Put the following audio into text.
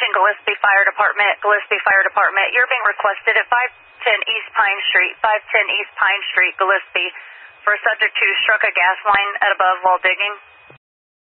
Morning, Gillespie Fire Department. Gillespie Fire Department. You're being requested at 510 East Pine Street. 510 East Pine Street, Gillespie, for a subject who struck a gas line at above while digging.